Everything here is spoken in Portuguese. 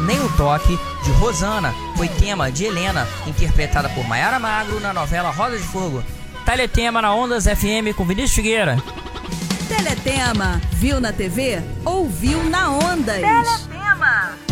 Nem o Toque, de Rosana, foi tema de Helena, interpretada por Maiara Magro na novela Roda de Fogo. Teletema na Ondas FM com Vinícius Figueira. Teletema, viu na TV? Ouviu na Ondas. Teletema.